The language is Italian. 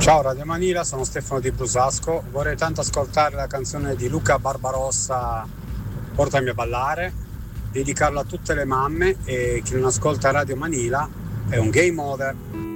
Ciao Radio Manila, sono Stefano di Brusasco. Vorrei tanto ascoltare la canzone di Luca Barbarossa, Portami a ballare, dedicarla a tutte le mamme e chi non ascolta Radio Manila è un game over.